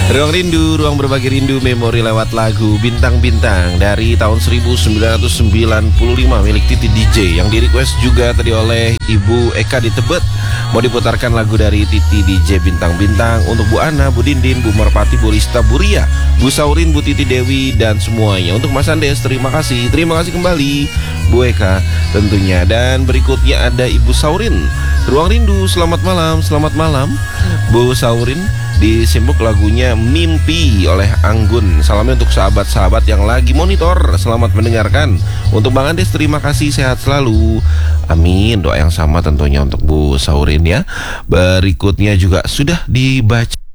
Ruang Rindu, ruang berbagi rindu memori lewat lagu Bintang-Bintang dari tahun 1995 milik Titi DJ yang di-request juga tadi oleh Ibu Eka di Tebet. Mau diputarkan lagu dari Titi DJ Bintang-Bintang untuk Bu Ana, Bu Dindin, Bu Merpati, Bu Rista, Bu Ria, Bu Saurin, Bu Titi Dewi dan semuanya. Untuk Mas Andes, terima kasih kembali Bu Eka tentunya. Dan berikutnya ada Ibu Saurin. Ruang Rindu, selamat malam Bu Saurin. Disimbuk lagunya Mimpi oleh Anggun. Salamnya untuk sahabat-sahabat yang lagi monitor. Selamat mendengarkan. Untuk Bang Andes, terima kasih, sehat selalu. Amin. Doa yang sama tentunya untuk Bu Saurin ya. Berikutnya juga sudah dibaca